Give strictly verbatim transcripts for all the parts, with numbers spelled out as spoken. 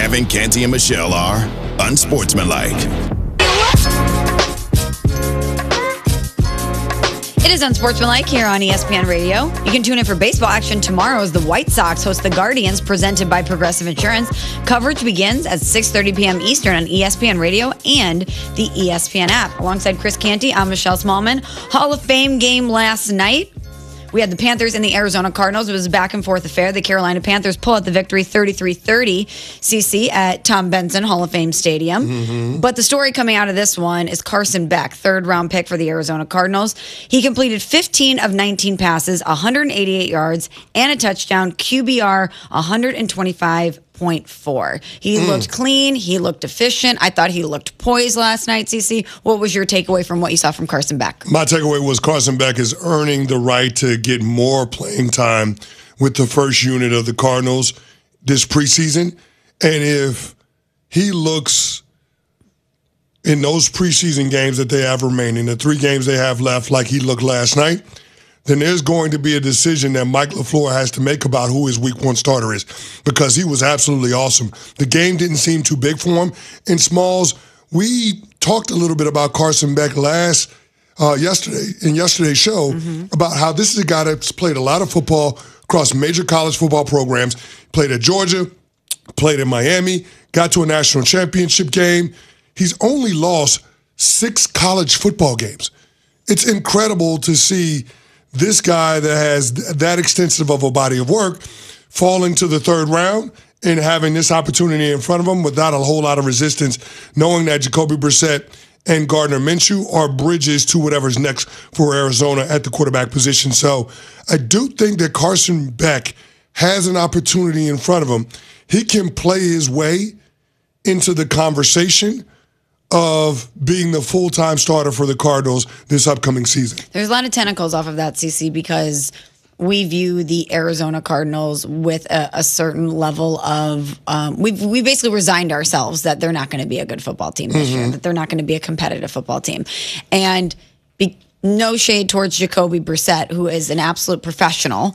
Kevin, Canty, and Michelle are unsportsmanlike. It is Unsportsmanlike here on E S P N Radio. You can tune in for baseball action tomorrow as the White Sox host the Guardians, presented by Progressive Insurance. Coverage begins at six thirty p.m. Eastern on E S P N Radio and the E S P N app. Alongside Chris Canty, I'm Michelle Smallman. Hall of Fame game last night. We had the Panthers and the Arizona Cardinals. It was a back-and-forth affair. The Carolina Panthers pull out the victory thirty-three thirty C C at Tom Benson Hall of Fame Stadium. Mm-hmm. But the story coming out of this one is Carson Beck, third-round pick for the Arizona Cardinals. He completed fifteen of nineteen passes, one hundred eighty-eight yards, and a touchdown, Q B R one twenty-five point four. He mm. looked clean. He looked efficient. I thought he looked poised last night, C C. What was your takeaway from what you saw from Carson Beck? My takeaway was Carson Beck is earning the right to get more playing time with the first unit of the Cardinals this preseason. And if he looks in those preseason games that they have remaining, the three games they have left, like he looked last night, then there's going to be a decision that Mike LaFleur has to make about who his week one starter is, because he was absolutely awesome. The game didn't seem too big for him. And Smalls, we talked a little bit about Carson Beck last uh, yesterday in yesterday's show mm-hmm. about how this is a guy that's played a lot of football across major college football programs, played at Georgia, played in Miami, got to a national championship game. He's only lost six college football games. It's incredible to see this guy that has that extensive of a body of work falling to the third round and having this opportunity in front of him without a whole lot of resistance, knowing that Jacoby Brissett and Gardner Minshew are bridges to whatever's next for Arizona at the quarterback position. So I do think that Carson Beck has an opportunity in front of him. He can play his way into the conversation of being the full-time starter for the Cardinals this upcoming season. There's a lot of tentacles off of that, C C, because we view the Arizona Cardinals with a, a certain level of um, we've we basically resigned ourselves that they're not going to be a good football team this mm-hmm. year, that they're not going to be a competitive football team. And be, no shade towards Jacoby Brissett, who is an absolute professional.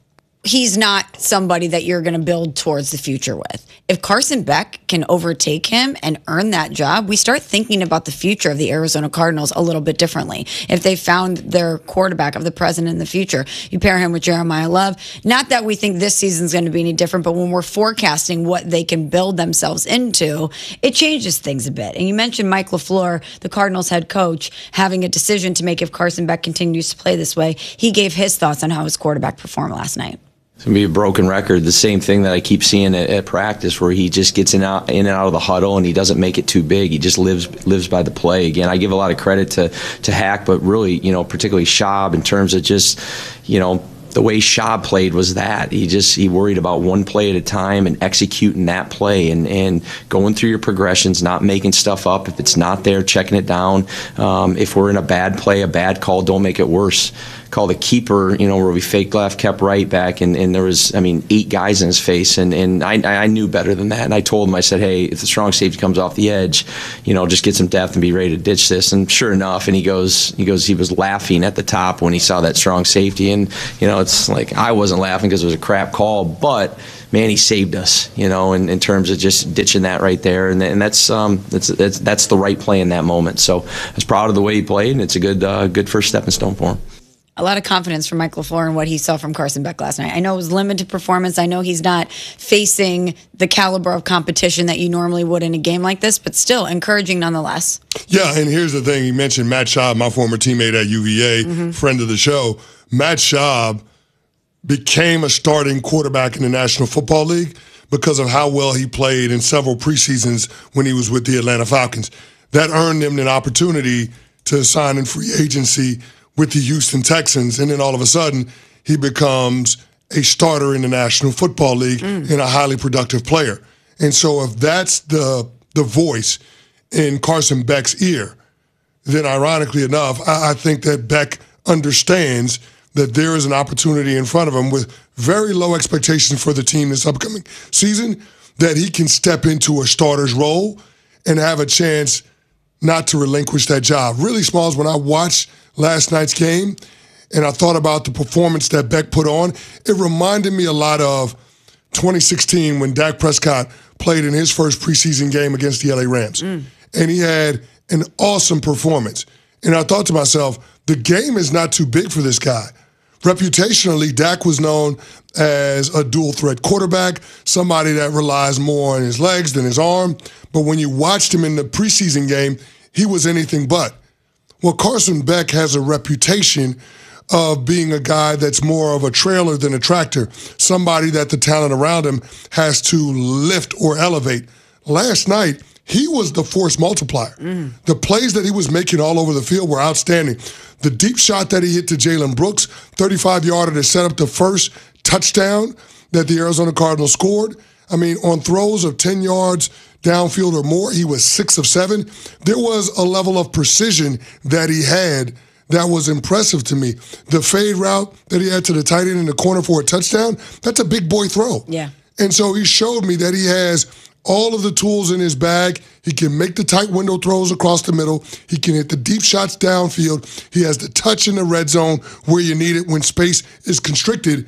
He's not somebody that you're going to build towards the future with. If Carson Beck can overtake him and earn that job, we start thinking about the future of the Arizona Cardinals a little bit differently. If they found their quarterback of the present and the future, you pair him with Jeremiah Love. Not that we think this season's going to be any different, but when we're forecasting what they can build themselves into, it changes things a bit. And you mentioned Mike LaFleur, the Cardinals head coach, having a decision to make if Carson Beck continues to play this way. He gave his thoughts on how his quarterback performed last night. It's going to be a broken record. The same thing that I keep seeing at, at practice, where he just gets in, out, in and out of the huddle and he doesn't make it too big. He just lives lives by the play. Again, I give a lot of credit to, to Hack, but really, you know, particularly Schaub in terms of just, you know, the way Schaub played was that he just he worried about one play at a time and executing that play and, and going through your progressions, not making stuff up. If it's not there, checking it down. Um, if we're in a bad play, a bad call, don't make it worse. Call the keeper, you know, where we fake left, kept right back, and, and there was, I mean, eight guys in his face, and, and I I knew better than that. And I told him, I said, hey, if the strong safety comes off the edge, you know, just get some depth and be ready to ditch this. And sure enough, and he goes, he goes, he was laughing at the top when he saw that strong safety, and you know, it's like I wasn't laughing because it was a crap call, but man, he saved us, you know, in, in terms of just ditching that right there, and and that's um that's that's that's the right play in that moment. So I was proud of the way he played, and it's a good uh, good first stepping stone for him. A lot of confidence from Mike LaFleur in what he saw from Carson Beck last night. I know it was limited performance. I know he's not facing the caliber of competition that you normally would in a game like this, but still encouraging nonetheless. Yeah, and here's the thing. You mentioned Matt Schaub, my former teammate at U V A, mm-hmm. friend of the show. Matt Schaub became a starting quarterback in the National Football League because of how well he played in several preseasons when he was with the Atlanta Falcons. That earned him an opportunity to sign in free agency with the Houston Texans, and then all of a sudden he becomes a starter in the National Football League mm. and a highly productive player. And so if that's the the voice in Carson Beck's ear, then ironically enough, I, I think that Beck understands that there is an opportunity in front of him with very low expectations for the team this upcoming season, that he can step into a starter's role and have a chance not to relinquish that job. Really, Smalls, when I watched last night's game and I thought about the performance that Beck put on, it reminded me a lot of twenty sixteen when Dak Prescott played in his first preseason game against the L A Rams. Mm. And he had an awesome performance. And I thought to myself, the game is not too big for this guy. Reputationally, Dak was known as a dual-threat quarterback, somebody that relies more on his legs than his arm. But when you watched him in the preseason game, he was anything but. Well, Carson Beck has a reputation of being a guy that's more of a trailer than a tractor, somebody that the talent around him has to lift or elevate. Last night, he was the force multiplier. Mm. The plays that he was making all over the field were outstanding. The deep shot that he hit to Jalen Brooks, thirty-five-yarder to set up the first touchdown that the Arizona Cardinals scored. I mean, on throws of ten yards downfield or more, he was six of seven. There was a level of precision that he had that was impressive to me. The fade route that he had to the tight end in the corner for a touchdown, that's a big boy throw. Yeah. And so he showed me that he has all of the tools in his bag. He can make the tight window throws across the middle. He can hit the deep shots downfield. He has the touch in the red zone where you need it when space is constricted.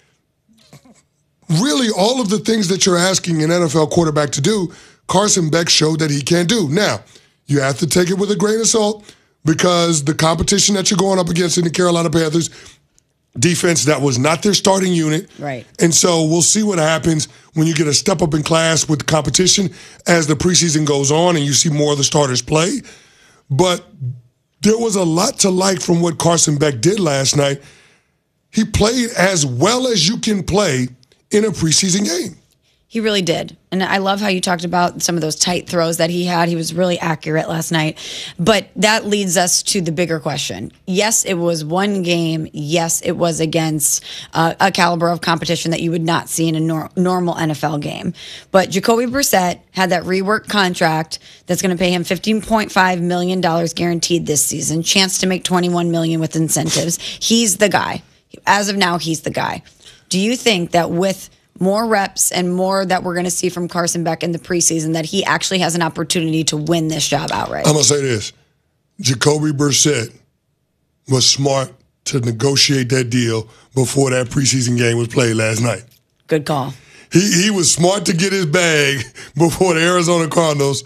Really, all of the things that you're asking an N F L quarterback to do, Carson Beck showed that he can do. Now, you have to take it with a grain of salt because the competition that you're going up against in the Carolina Panthers, defense that was not their starting unit. Right. And so we'll see what happens when you get a step up in class with the competition as the preseason goes on and you see more of the starters play. But there was a lot to like from what Carson Beck did last night. He played as well as you can play in a preseason game. He really did. And I love how you talked about some of those tight throws that he had. He was really accurate last night. But that leads us to the bigger question. Yes, it was one game. Yes, it was against uh, a caliber of competition that you would not see in a nor- normal N F L game. But Jacoby Brissett had that rework contract that's going to pay him fifteen point five million dollars guaranteed this season, chance to make twenty-one million dollars with incentives. He's the guy. As of now, he's the guy. Do you think that with more reps and more that we're going to see from Carson Beck in the preseason, that he actually has an opportunity to win this job outright? I'm going to say this. Jacoby Brissett was smart to negotiate that deal before that preseason game was played last night. Good call. He he was smart to get his bag before the Arizona Cardinals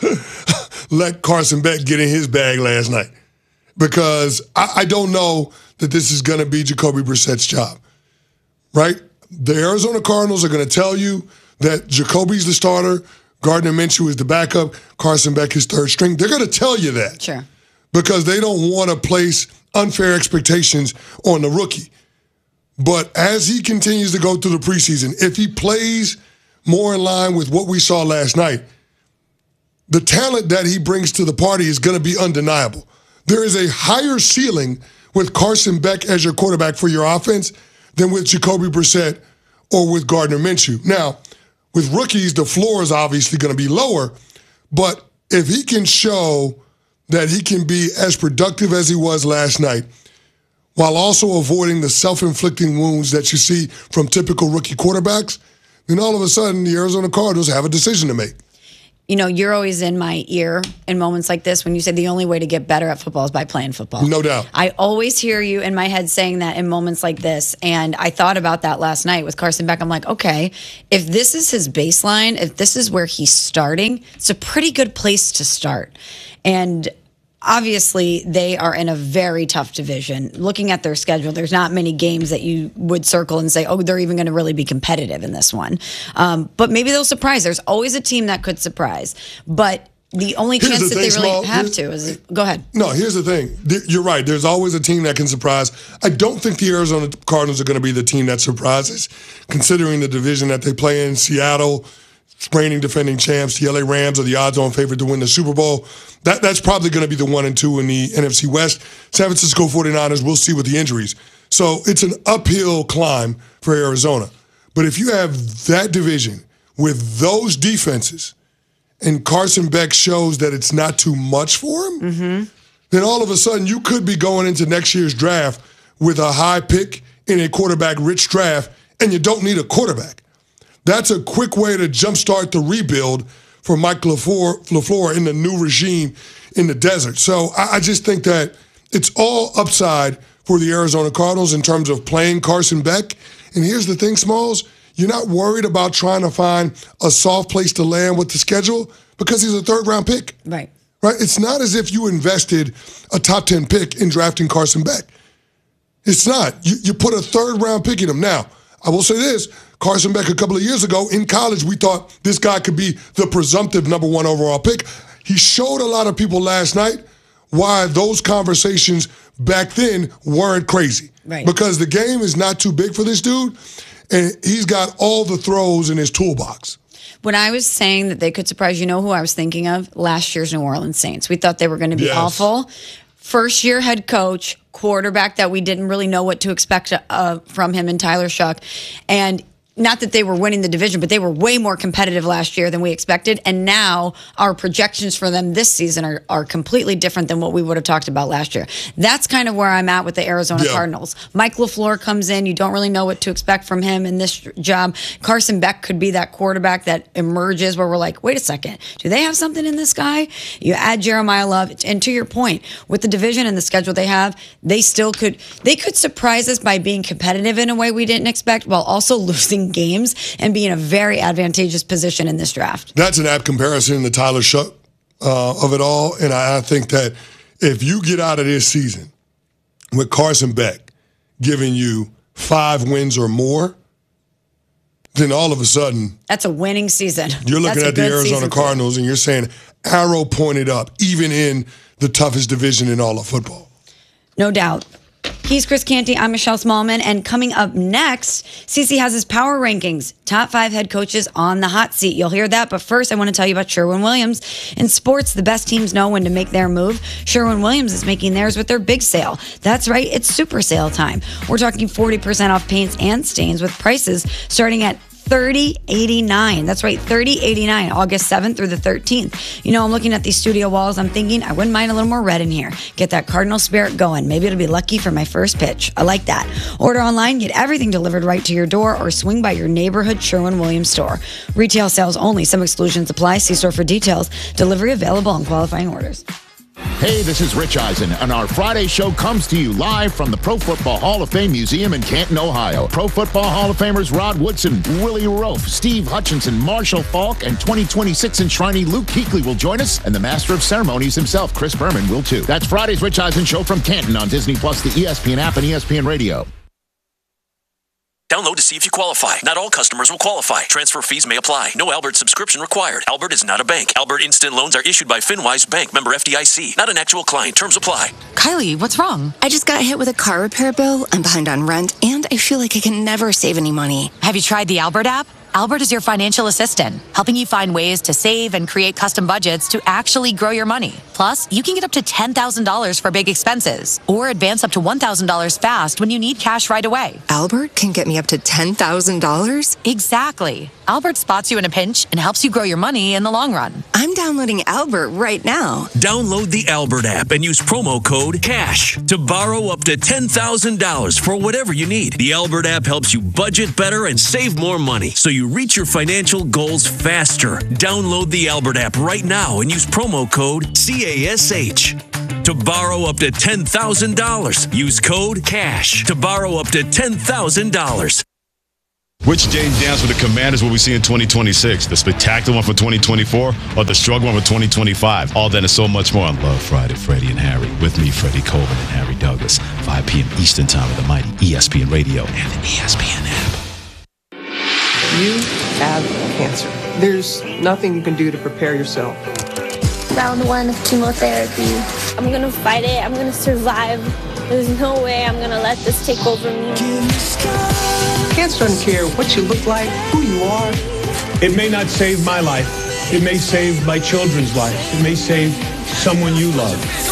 let Carson Beck get in his bag last night. Because I, I don't know that this is going to be Jacoby Brissett's job, right? The Arizona Cardinals are going to tell you that Jacoby's the starter, Gardner Minshew is the backup, Carson Beck is third string. They're going to tell you that. Sure. Because they don't want to place unfair expectations on the rookie. But as he continues to go through the preseason, if he plays more in line with what we saw last night, the talent that he brings to the party is going to be undeniable. There is a higher ceiling with Carson Beck as your quarterback for your offense than with Jacoby Brissett or with Gardner Minshew. Now, with rookies, the floor is obviously going to be lower, but if he can show that he can be as productive as he was last night, while also avoiding the self-inflicting wounds that you see from typical rookie quarterbacks, then all of a sudden the Arizona Cardinals have a decision to make. You know, you're always in my ear in moments like this when you say the only way to get better at football is by playing football. No doubt. I always hear you in my head saying that in moments like this. And I thought about that last night with Carson Beck. I'm like, okay, if this is his baseline, if this is where he's starting, it's a pretty good place to start. And obviously, they are in a very tough division. Looking at their schedule, there's not many games that you would circle and say, oh, they're even going to really be competitive in this one. Um, but maybe they'll surprise. There's always a team that could surprise. But the only Here's chance the that thing, they really Small. have Here's, to is, go ahead. No, here's the thing. You're right. There's always a team that can surprise. I don't think the Arizona Cardinals are going to be the team that surprises, considering the division that they play in. Seattle, reigning defending champs, the L A Rams are the odds-on favorite to win the Super Bowl. That That's probably going to be the one and two in the N F C West. San Francisco forty-niners, we'll see with the injuries. So it's an uphill climb for Arizona. But if you have that division with those defenses and Carson Beck shows that it's not too much for him, mm-hmm. then all of a sudden you could be going into next year's draft with a high pick in a quarterback-rich draft, and you don't need a quarterback. That's a quick way to jumpstart the rebuild for Mike LaFleur, LaFleur in the new regime in the desert. So I, I just think that it's all upside for the Arizona Cardinals in terms of playing Carson Beck. And here's the thing, Smalls, you're not worried about trying to find a soft place to land with the schedule because he's a third-round pick. Right. Right? It's not as if you invested a top ten pick in drafting Carson Beck. It's not. You, you put a third-round pick in him. Now, I will say this. Carson Beck, a couple of years ago, in college, we thought this guy could be the presumptive number one overall pick. He showed a lot of people last night why those conversations back then weren't crazy. Right. Because the game is not too big for this dude, and he's got all the throws in his toolbox. When I was saying that they could surprise, you know who I was thinking of? Last year's New Orleans Saints. We thought they were going to be Yes. awful. First year head coach, quarterback that we didn't really know what to expect uh, from him and Tyler Shuck. And not that they were winning the division, but they were way more competitive last year than we expected. And now our projections for them this season are, are completely different than what we would have talked about last year. That's kind of where I'm at with the Arizona Yeah. Cardinals. Mike LaFleur comes in. You don't really know what to expect from him in this job. Carson Beck could be that quarterback that emerges where we're like, wait a second, do they have something in this guy? You add Jeremiah Love. And to your point, with the division and the schedule they have, they still could, they could surprise us by being competitive in a way we didn't expect while also losing games and be in a very advantageous position in this draft. That's an apt comparison to Tyler Shuck uh, of it all. And I, I think that if you get out of this season with Carson Beck giving you five wins or more, then all of a sudden That's a winning season. you're looking That's a at the good Arizona season. Cardinals and you're saying arrow pointed up, even in the toughest division in all of football. No doubt. He's Chris Canty. I'm Michelle Smallman. And coming up next, Cece has his power rankings. Top five head coaches on the hot seat. You'll hear that. But first, I want to tell you about Sherwin-Williams. In sports, the best teams know when to make their move. Sherwin-Williams is making theirs with their big sale. That's right. It's super sale time. We're talking forty percent off paints and stains with prices starting at thirty eighty-nine. That's right, thirty eighty-nine, August seventh through the thirteenth. You know, I'm looking at these studio walls. I'm thinking I wouldn't mind a little more red in here. Get that Cardinal spirit going. Maybe it'll be lucky for my first pitch. I like that. Order online, get everything delivered right to your door, or swing by your neighborhood Sherwin-Williams store. Retail sales only. Some exclusions apply. See store for details. Delivery available on qualifying orders. Hey, this is Rich Eisen, and our Friday show comes to you live from the Pro Football Hall of Fame Museum in Canton, Ohio. Pro Football Hall of Famers Rod Woodson, Willie Rofe, Steve Hutchinson, Marshall Falk, and twenty twenty-six enshrinee Luke Kuechly will join us, and the Master of Ceremonies himself, Chris Berman, will too. That's Friday's Rich Eisen Show from Canton on Disney Plus, the E S P N app, and E S P N Radio. Download to see if you qualify. Not all customers will qualify. Transfer fees may apply. No Albert subscription required. Albert is not a bank. Albert Instant Loans are issued by FinWise Bank, member F D I C. Not an actual client. Terms apply. Kylie, what's wrong? I just got hit with a car repair bill. I'm behind on rent, and I feel like I can never save any money. Have you tried the Albert app? Albert is your financial assistant, helping you find ways to save and create custom budgets to actually grow your money. Plus, you can get up to ten thousand dollars for big expenses or advance up to one thousand dollars fast when you need cash right away. Albert can get me up to ten thousand dollars? Exactly. Albert spots you in a pinch and helps you grow your money in the long run. I'm downloading Albert right now. Download the Albert app and use promo code CASH to borrow up to ten thousand dollars for whatever you need. The Albert app helps you budget better and save more money so you reach your financial goals faster. Download the Albert app right now and use promo code CASH to borrow up to ten thousand dollars. Use code CASH to borrow up to ten thousand dollars. Which James Downs for the Commanders will we see in twenty twenty-six? The spectacular one for twenty twenty-four or the struggle one for twenty twenty-five? All that and so much more on Love Friday. Freddie and Harry. With me, Freddie Colvin and Harry Douglas. five p.m. Eastern Time with the mighty E S P N Radio and the E S P N app. You have cancer. There's nothing you can do to prepare yourself. Round one of chemotherapy. I'm gonna fight it. I'm gonna survive. There's no way I'm gonna let this take over me. Cancer doesn't care what you look like, who you are. It may not save my life. It may save my children's lives. It may save someone you love.